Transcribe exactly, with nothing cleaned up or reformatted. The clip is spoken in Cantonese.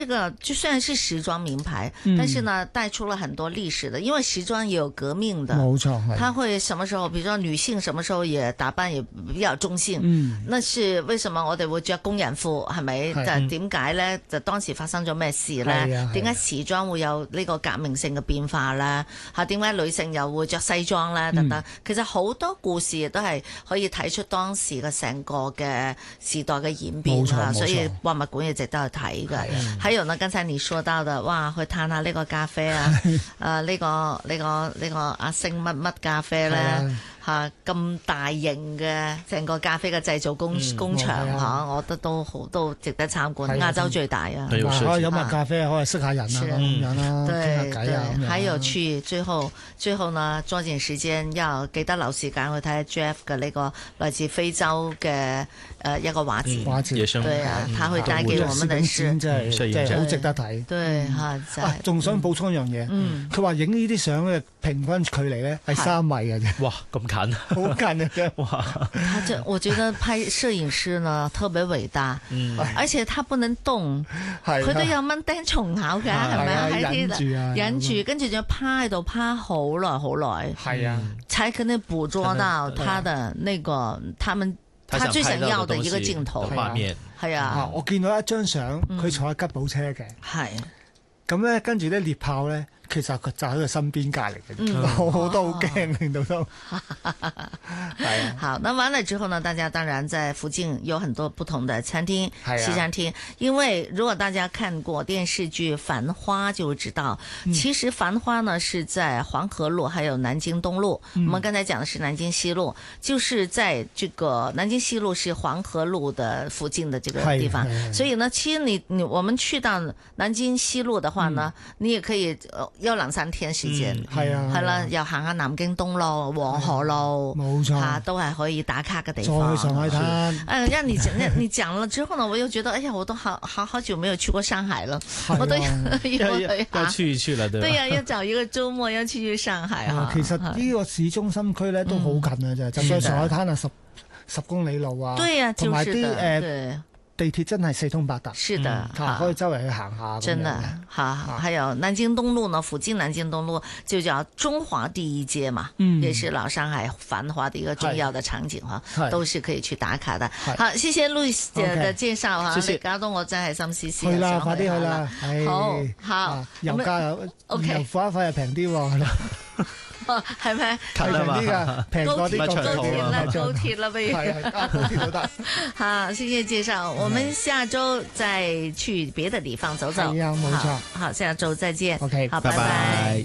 這個就雖然是時裝名牌，嗯、但是呢帶出了很多歷史的，因為時裝也有革命的， 冇錯， 它會什麼時候，比如說女性什麼時候也打扮也比較中性，嗯，那是為什麼我哋會着工人褲係咪？就點解呢？就當時發生咗咩事呢？點解時裝會有呢個革命性嘅變化呢？吓，點解女性又會着西裝呢？等等，嗯、其實好多故事亦都係可以睇出當時嘅成個嘅時代嘅演變啊，所以博物館亦值得去睇嘅。還有呢，剛才你說到的，哇，去嘆下呢個咖啡啊，誒、呃，呢、這個呢、這個呢、這個阿星乜乜咖啡咧。吓，咁大型嘅成個咖啡嘅製造工工場吓，我覺得都好都值得參觀。亞洲最大啊，可以飲下咖啡，可以識下人啊咁樣啦，傾下偈啊。 還有去最後最後呢，抓緊時間要記得留時間去睇下 Jeff 嘅呢個來自非洲嘅誒一個畫展。畫展對啊，他會帶給我們的是真係真係好值得睇。 對吓， 仲想補充一樣嘢，佢話影呢啲相嘅平均距離咧係三米嘅啫。 哇，咁近， 好近啊！ 哇， 他這我覺得拍攝影師呢特別偉大，嗯，而且他不能動，佢都有蚊叮蟲咬㗎，係咪啊？喺啲忍住，跟住就趴喺度趴好耐好耐， 係啊， 才可能捕捉到他的那個他們他最想要的一個鏡頭畫面， 係啊， 我見到一張相，佢坐喺吉普車嘅，係，咁咧跟住咧獵豹咧。其實佢就喺佢身邊隔離嘅，我都好驚，令到都係啊。 好，那完了之後呢？大家當然在附近有很多不同的餐廳、西餐廳。因為如果大家看過電視劇《繁花》，就會知道，其實《繁花》呢是在黃河路，還有南京東路。我們剛才講的是南京西路，就是在這個南京西路是黃河路的附近的這個地方。所以呢，其實你你我們去到南京西路的話呢，你也可以。有兩三天時間，係啊，係啦，又行下南京東路、黃河路，冇錯，嚇都係可以打卡嘅地方。 再去上海灘。 誒，讓你你你講了之後呢，我又覺得，哎呀，我都好好好久沒有去過上海了，我都要要去一去了，對吧？ 對呀，要找一個週末要去去上海啊。 其實呢個市中心區咧都好近啊，就就算上海灘啊，十十公里路啊， 對呀， 同埋啲誒。 地鐵真係四通八達， 是的， 嗯、可以周圍去行下。 真的，好，還有南京東路呢，附近南京東路就叫中華第一街嘛，嗯、也是老上海繁華的一個重要的場景哈，都是可以去打卡的。好，謝謝 Louis 嘅介紹哈，你搞到我真係心思思。 去啦，快啲去啦！ 好，好， 油價又油花費又平啲喎。 係咪？ 平啲噶，平過啲高鐵啦，高鐵啦，不如係啊，高鐵都得。 好，謝謝介紹。我們下周再去別的地方走走。 係啊，冇錯。 好，下周再見。 OK， 好，拜拜。